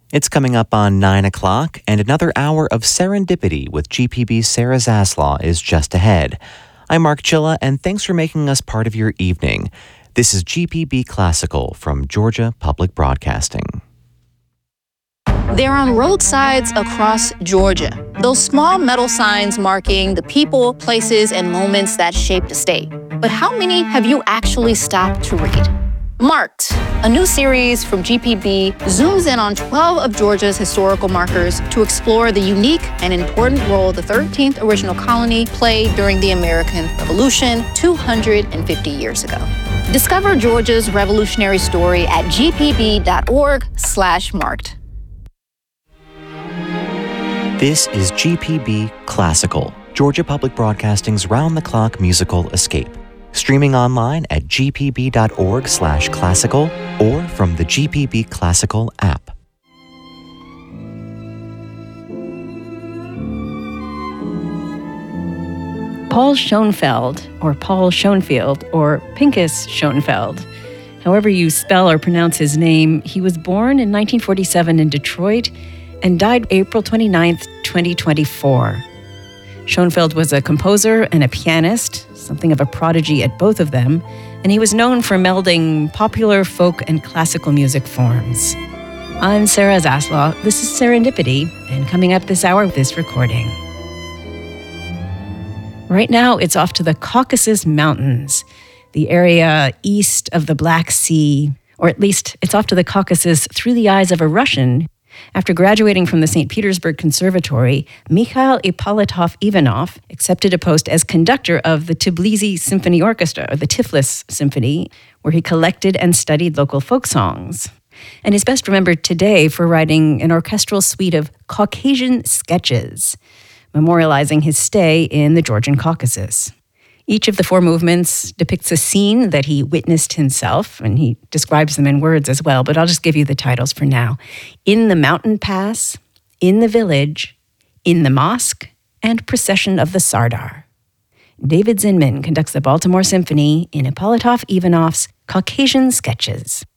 It's coming up on 9 o'clock, and another hour of Serendipity with GPB's Sarah Zaslaw is just ahead. I'm Mark Chilla, and thanks for making us part of your evening. This is GPB Classical from Georgia Public Broadcasting. They're on roadsides across Georgia. Those small metal signs marking the people, places, and moments that shaped the state. But how many have you actually stopped to read? Marked, a new series from GPB, zooms in on 12 of Georgia's historical markers to explore the unique and important role the 13th original colony played during the American Revolution 250 years ago. Discover Georgia's revolutionary story at gpb.org/marked. This is GPB Classical, Georgia Public Broadcasting's round-the-clock musical escape. Streaming online at gpb.org/classical or from the GPB Classical app. Paul Schoenfeld, or Paul Schoenfield, or Pinchas Schoenfeld, however you spell or pronounce his name, he was born in 1947 in Detroit and died April 29th, 2024. Schoenfeld was a composer and a pianist, something of a prodigy at both of them, and he was known for melding popular, folk, and classical music forms. I'm Sarah Zaslaw. This is Serendipity, and coming up this hour, this recording. Right now, it's off to the Caucasus Mountains, the area east of the Black Sea, or at least it's off to the Caucasus through the eyes of a Russian. After graduating from the St. Petersburg Conservatory, Mikhail Ippolitov-Ivanov accepted a post as conductor of the Tbilisi Symphony Orchestra, or the Tiflis Symphony, where he collected and studied local folk songs. And is best remembered today for writing an orchestral suite of Caucasian sketches, memorializing his stay in the Georgian Caucasus. Each of the four movements depicts a scene that he witnessed himself, and he describes them in words as well, but I'll just give you the titles for now. In the Mountain Pass, In the Village, In the Mosque, and Procession of the Sardar. David Zinman conducts the Baltimore Symphony in Ippolitov-Ivanov's Caucasian Sketches.